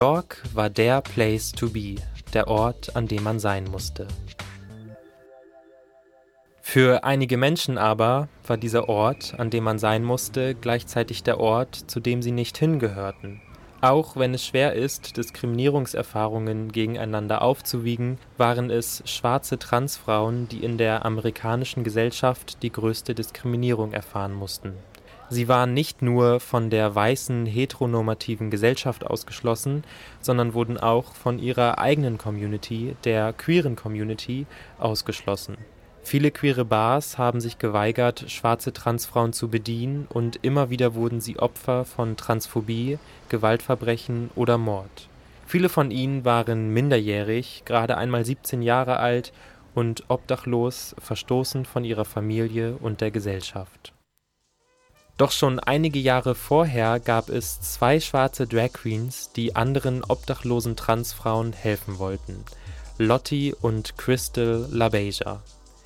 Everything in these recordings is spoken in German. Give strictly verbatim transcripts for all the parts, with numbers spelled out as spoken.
New York war der Place to be, der Ort, an dem man sein musste. Für einige Menschen aber war dieser Ort, an dem man sein musste, gleichzeitig der Ort, zu dem sie nicht hingehörten. Auch wenn es schwer ist, Diskriminierungserfahrungen gegeneinander aufzuwiegen, waren es schwarze Transfrauen, die in der amerikanischen Gesellschaft die größte Diskriminierung erfahren mussten. Sie waren nicht nur von der weißen, heteronormativen Gesellschaft ausgeschlossen, sondern wurden auch von ihrer eigenen Community, der queeren Community, ausgeschlossen. Viele queere Bars haben sich geweigert, schwarze Transfrauen zu bedienen, und immer wieder wurden sie Opfer von Transphobie, Gewaltverbrechen oder Mord. Viele von ihnen waren minderjährig, gerade einmal siebzehn Jahre alt und obdachlos, verstoßen von ihrer Familie und der Gesellschaft. Doch schon einige Jahre vorher gab es zwei schwarze Drag Queens, die anderen obdachlosen Transfrauen helfen wollten: Lottie und Crystal LaBeija.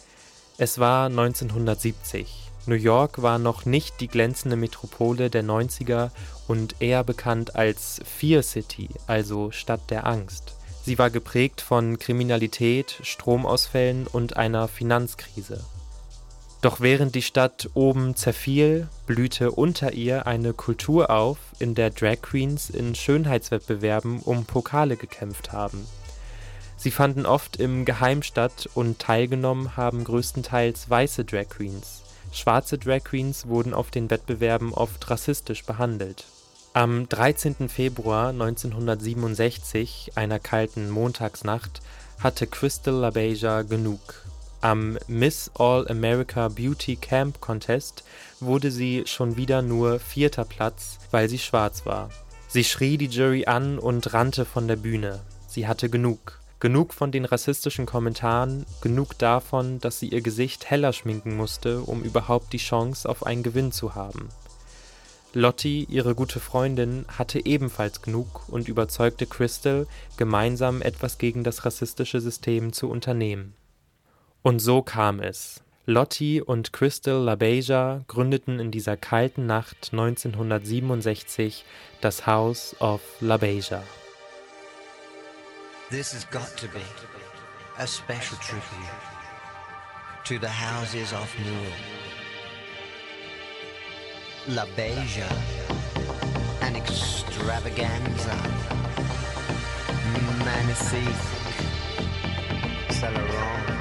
Es war neunzehnhundertsiebzig. New York war noch nicht die glänzende Metropole der neunziger und eher bekannt als Fear City, also Stadt der Angst. Sie war geprägt von Kriminalität, Stromausfällen und einer Finanzkrise. Doch während die Stadt oben zerfiel, blühte unter ihr eine Kultur auf, in der Drag Queens in Schönheitswettbewerben um Pokale gekämpft haben. Sie fanden oft im Geheim statt und teilgenommen haben größtenteils weiße Drag Queens. Schwarze Drag Queens wurden auf den Wettbewerben oft rassistisch behandelt. Am dreizehnten Februar neunzehnhundertsiebenundsechzig, einer kalten Montagsnacht, hatte Crystal LaBeija genug. Am Miss All-America Beauty Camp Contest wurde sie schon wieder nur vierter Platz, weil sie schwarz war. Sie schrie die Jury an und rannte von der Bühne. Sie hatte genug. Genug von den rassistischen Kommentaren, genug davon, dass sie ihr Gesicht heller schminken musste, um überhaupt die Chance auf einen Gewinn zu haben. Lottie, ihre gute Freundin, hatte ebenfalls genug und überzeugte Crystal, gemeinsam etwas gegen das rassistische System zu unternehmen. Und so kam es. Lottie und Crystal LaBeija gründeten in dieser kalten Nacht neunzehnhundertsiebenundsechzig das House of LaBeija. This has got to be a special tribute to the houses of New York. LaBeija, an extravaganza, magnifique, Saint Laurent.